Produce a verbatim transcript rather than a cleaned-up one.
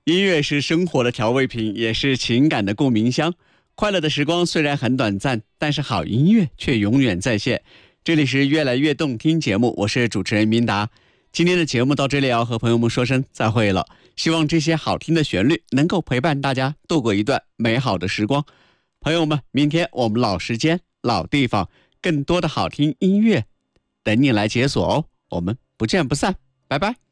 音乐是生活的调味品，也是情感的共鸣箱。快乐的时光虽然很短暂，但是好音乐却永远在线。这里是越来越动听节目，我是主持人明达。今天的节目到这里要和朋友们说声再会了，希望这些好听的旋律能够陪伴大家度过一段美好的时光。朋友们，明天我们老时间老地方，更多的好听音乐等你来解锁哦，我们不见不散，拜拜。